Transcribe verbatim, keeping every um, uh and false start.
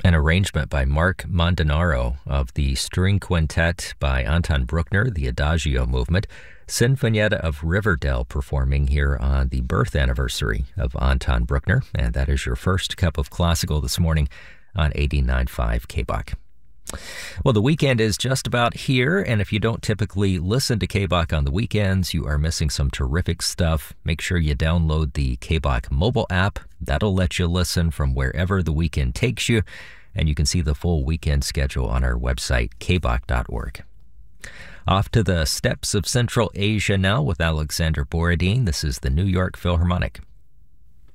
An arrangement by Mark Mondanaro of the String Quintet by Anton Bruckner, the Adagio movement. Sinfonietta of Riverdale performing here on the birth anniversary of Anton Bruckner. And that is your first cup of classical this morning on eighty-nine point five K B O C. Well, the weekend is just about here, and if you don't typically listen to K B O C on the weekends, you are missing some terrific stuff. Make sure you download the K B O C mobile app. That'll let you listen from wherever the weekend takes you, and you can see the full weekend schedule on our website, k b o c dot org. Off to the steppes of Central Asia now with Alexander Borodin. This is the New York Philharmonic.